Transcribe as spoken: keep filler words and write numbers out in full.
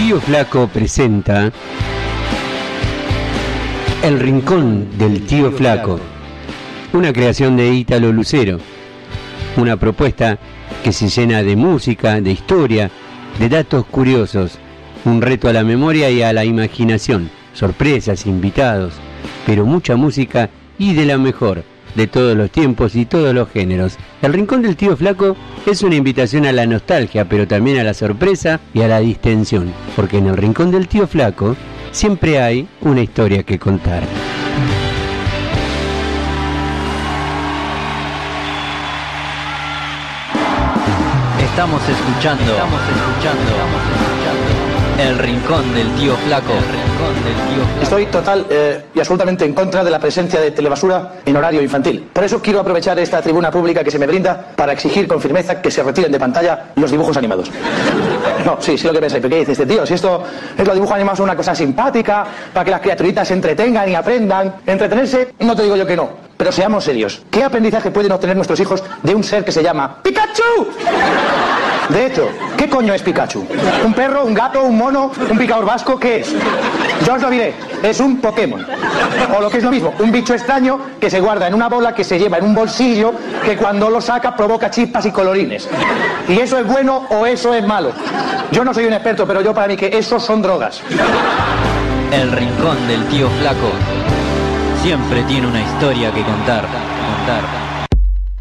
Tío Flaco presenta El Rincón del Tío Flaco, una creación de Ítalo Lucero, una propuesta que se llena de música, de historia, de datos curiosos, un reto a la memoria y a la imaginación, sorpresas, invitados, pero mucha música y de la mejor, de todos los tiempos y todos los géneros. El Rincón del Tío Flaco es una invitación a la nostalgia, pero también a la sorpresa y a la distensión, porque en el Rincón del Tío Flaco siempre hay una historia que contar. Estamos escuchando, estamos escuchando, estamos escuchando El Rincón del Tío Flaco. El Rincón del Tío Flaco. Estoy total eh, y absolutamente en contra de la presencia de telebasura en horario infantil. Por eso quiero aprovechar esta tribuna pública que se me brinda para exigir con firmeza que se retiren de pantalla los dibujos animados. No, sí, sí lo que pensáis, pero ¿qué dice este tío? Si esto es los dibujos animados, son una cosa simpática, para que las criaturitas se entretengan y aprendan. Entretenerse, no te digo yo que no, pero seamos serios. ¿Qué aprendizaje pueden obtener nuestros hijos de un ser que se llama ¡Pikachu! De hecho, ¿qué coño es Pikachu? ¿Un perro, un gato, un mono, un picador vasco? ¿Qué es? Yo os lo diré, es un Pokémon. O lo que es lo mismo, un bicho extraño que se guarda en una bola, que se lleva en un bolsillo, que cuando lo saca provoca chispas y colorines. ¿Y eso es bueno o eso es malo? Yo no soy un experto, pero yo para mí que esos son drogas. El Rincón del Tío Flaco siempre tiene una historia que contar, contar.